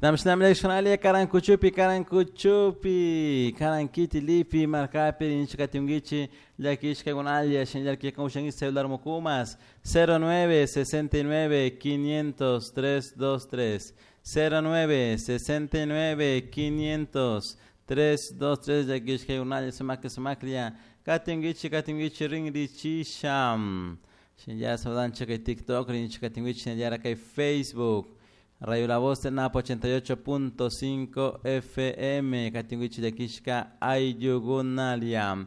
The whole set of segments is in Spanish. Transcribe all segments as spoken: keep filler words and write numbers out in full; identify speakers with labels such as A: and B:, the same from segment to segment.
A: Namshnam Lekshonalia Karankuchupi, Karankuchupi, Karankiti Lipi, Marcapi, Inchikatiungichi, Yakishka Gunalia, Shinyaki Kaushangi, Celular Mukumas, cero nueve sesenta y nueve quinientos tres dos tres, cero nueve sesenta y nueve quinientos tres dos tres, Yakishka Gunalia, Sumakli Sumaklia, Katiungichi, Katiungichi, Ringrichi Sham, Shinyara Saudan Chaka TikTok, Inchikatiungichi, Shinyara Kai Facebook. Radio La Voz en Napo ochenta y ocho punto cinco F M, Katinguichi de Kishka, Ayugunalia.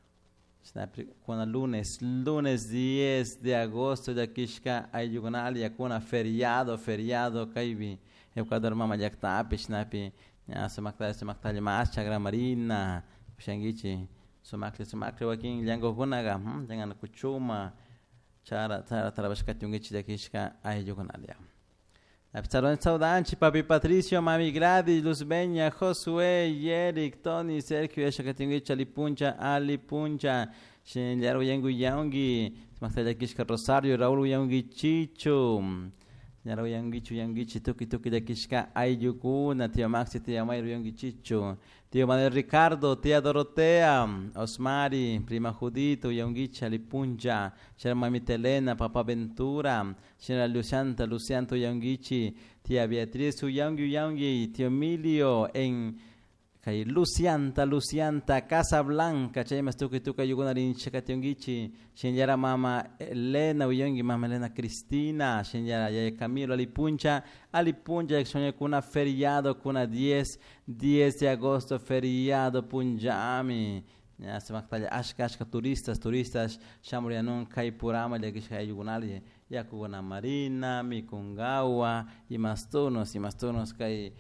A: Cuando lunes, lunes diez de agosto de Kishka, Ayugunalia, con feriado, feriado, Kaibi, Ecuador Mama Yaktapi, Snapi, Sumakta, Sumakta, Chagra Marina, Shangichi, Sumakli, Sumakli, Wakin, Yango Gunaga, Yangan Kuchuma, Chara, Tara, Tarabashkatungichi de Kishka, Ayugunalia. Absalón Saudanchi, Papi Patricio, Mami Gladys, Luz Beña, Josué, Eric, Tony, Sergio, Eshakatinguicha, Lipuncha, Ali Puncha, Shenyaru Yangu Yangi, Maxaya Kishka Rosario, Raúl Yangi Chicho, Yaru Yangichu Yangichi, Tuki Tuki de Kishka, Ayukuna, Tío Maxi, Tía Mayru Yangi Chicho, Tío Manuel Ricardo, Tía Dorotea, Osmari, Prima Judito, Yangicha, Lipuncha, Sher Mami Telena, Papá Ventura, Sher Lucianta, Lucianto Yangichi, Tía Beatriz, Yangi Yangi, Tío Emilio, en Kay Lucianta, Lucianta, Casa Blanca, Chaymas Tuki Tuka Yugunarin, Chakationgichi, Shenyara Mama Elena, Uyangi, Mama Elena Cristina, Shenyara Yaya Camilo, Alipuncha, Alipuncha, Exoña Kuna feriado, Kuna diez, diez de agosto, feriado, Punjami. Ya se mactalla ashka ashka turistas, turistas, Shamurianun, Kaipurama, Yakishka Yugunali, Yakuguna Marina, Mikungawa, y Mastunos, y Mastunos, Kai.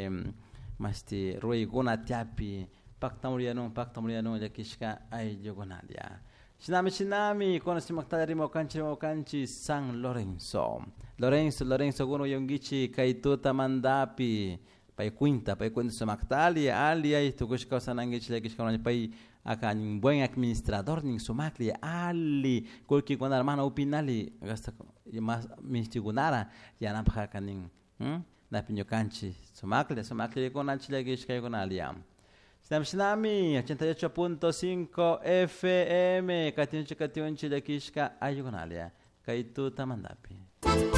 A: Masti roi guna tiapi paktamuriano paktamuriano yakishka ay yogonalia shinami shinami kono simaktari mo kanchi mo kanchi San Lorenzo Lorenzo Lorenzo gono yongichi kaituta mandapi pai quinta pai quinta simaktali ali ay tukushka sanangichi yakishka no pai akan un buen administrador nin sumakli ali kolki con hermana upinali gasta mas mistigunara yana phakanin hm na pinyo kanchi sumakle sumakle con anchile gishka con aliam Stam Shinami ochenta y ocho punto cinco F M katinchi katinchi de kishka ayugonalia kaitu tamandapi